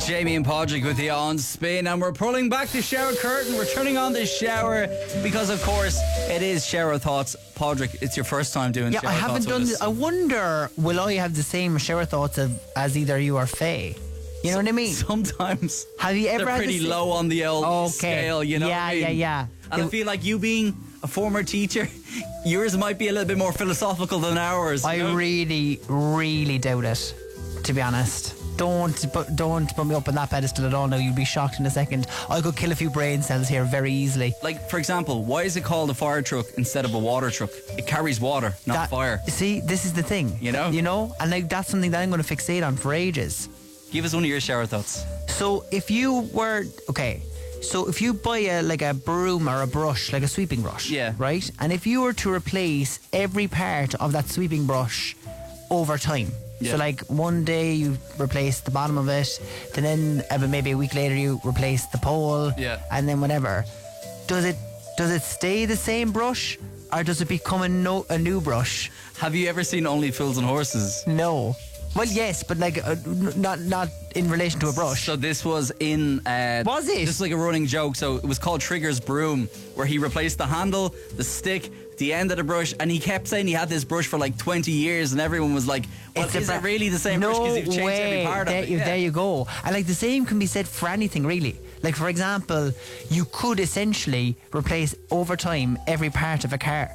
Jamie and Podrick with you on Spin, and we're pulling back the shower curtain. We're turning on the shower because, of course, it is shower thoughts. Podrick, it's your first time doing shower thoughts. Yeah, I haven't done with this. us. I wonder, will I have the same shower thoughts as either you or Faye? You know what I mean? Sometimes Have you ever they're had pretty the low on the old scale, you know what I mean? Yeah. And I feel like you being a former teacher, yours might be a little bit more philosophical than ours. I you know? really, really doubt it, to be honest. Don't put me up on that pedestal at all now. You'd be shocked in a second. I could kill a few brain cells here very easily. Like, for example, why is it called a fire truck instead of a water truck? It carries water, not fire. See, this is the thing. You know? And like that's something that I'm going to fixate on for ages. Give us one of your shower thoughts. So if you were... Okay. So if you buy a broom or a brush, like a sweeping brush, Yeah. right? And if you were to replace every part of that sweeping brush over time, so like one day you replace the bottom of it, then maybe a week later you replace the pole, and then whatever. Does it stay the same brush, or does it become a new brush? Have you ever seen Only Fools and Horses? No. Well, yes, but like not in relation to a brush. So this was in... Was it? Just like a running joke. So it was called Trigger's Broom, where he replaced the handle, the stick, the end of the brush, and he kept saying he had this brush for like 20 years, and everyone was like, well, is it really the same brush because you've changed every part of it? There you go. And like the same can be said for anything, really. Like, for example, you could essentially replace over time every part of a car.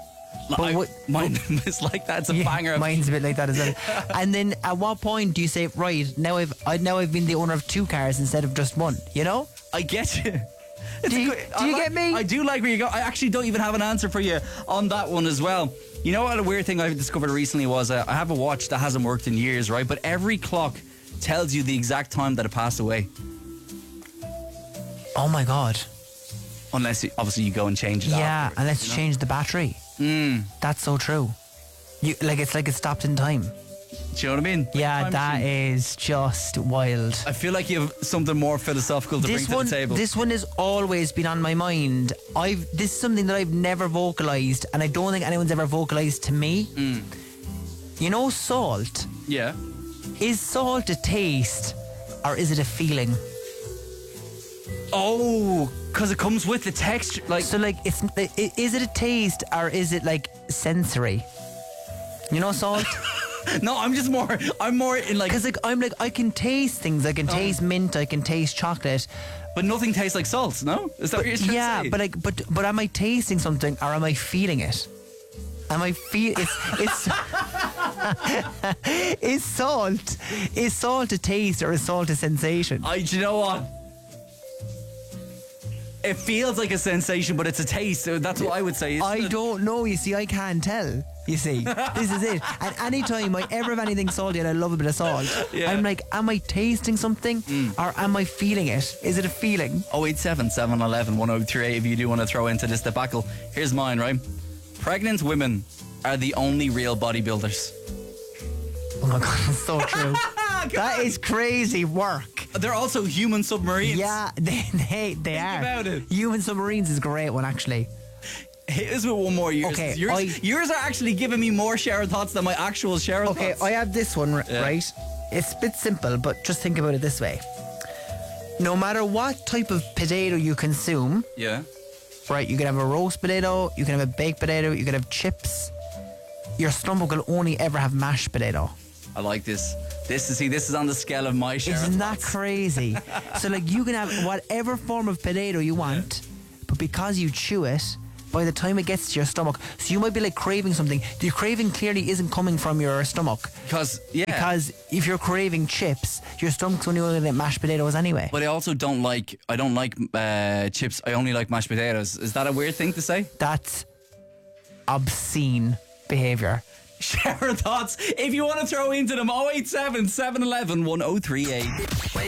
Mine is like that. It's a banger. Mine's a bit like that as well. And then at what point do you say, right, now I've been the owner of 2 cars instead of just 1, you know? I get you. Do you get me? I do like where you go. I actually don't even have an answer for you on that one as well. You know what a weird thing I've discovered recently was I have a watch that hasn't worked in years, right? But every clock tells you the exact time that it passed away. Oh my God. Unless, obviously, you go and change it Yeah, afterwards, unless you change the battery. That's so true. It's like it stopped in time. Do you know what I mean? Yeah, that is just wild. I feel like you have something more philosophical to bring to the table. This one has always been on my mind. This is something that I've never vocalised, and I don't think anyone's ever vocalised to me. You know, salt. Yeah. Is salt a taste, or is it a feeling? Oh, because it comes with the texture. So, is it a taste, or is it like sensory? You know, salt. No, I'm more in like... Because I can taste things. I can taste mint, I can taste chocolate. But nothing tastes like salt, no? Is that what you're trying to say? Yeah, but am I tasting something, or am I feeling it? Am I feel... Is salt a taste, or is salt a sensation? Do you know what? It feels like a sensation, but it's a taste. So that's what I would say. I don't know. You see, I can't tell. You see, this is it. And anytime I ever have anything salty, and I love a bit of salt, I'm like, am I tasting something, or am I feeling it? Is it a feeling? 087 711 1038 if you do want to throw into this debacle. Here's mine, right? Pregnant women are the only real bodybuilders. Oh my God, that's so true. That is crazy work. They're also human submarines. Yeah, they are. Think about it. Human submarines is a great one, actually. Hit us with one more. Okay, yours are actually giving me more shower thoughts than my actual shower thoughts. Okay, I have this one, right? It's a bit simple, but just think about it this way. No matter what type of potato you consume, right, you can have a roast potato, you can have a baked potato, you can have chips. Your stomach will only ever have mashed potato. I like this. This is on the scale of my shower Isn't that thoughts. crazy? So like you can have whatever form of potato you want, but because you chew it, by the time it gets to your stomach, so you might be like craving something. The craving clearly isn't coming from your stomach. Because if you're craving chips, your stomach's only going to get mashed potatoes anyway. But I also don't like chips. I only like mashed potatoes. Is that a weird thing to say? That's obscene behaviour. Shower thoughts. If you want to throw into them, 087 711 1038.